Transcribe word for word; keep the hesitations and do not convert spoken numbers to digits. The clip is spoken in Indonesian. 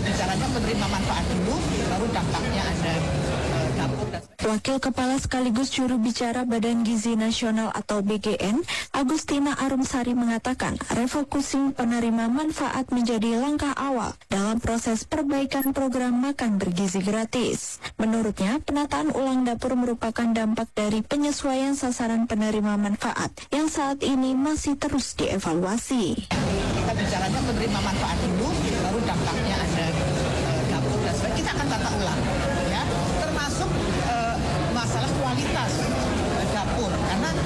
bicaranya penerima manfaat dulu, baru dampaknya ada eh, dapur dan Wakil Kepala sekaligus juru bicara Badan Gizi Nasional atau B G N, Agustina Arumsari mengatakan refocusing penerima manfaat menjadi langkah awal dalam proses perbaikan program makan bergizi gratis. Menurutnya, penataan ulang dapur merupakan dampak dari penyesuaian sasaran penerima manfaat yang saat ini masih terus dievaluasi. kita bicaranya penerima manfaat dulu, baru dampaknya ada eh, dapur dan sebagainya. Kita akan tata ulang, ya, termasuk eh, masalah kualitas eh, dapur, karena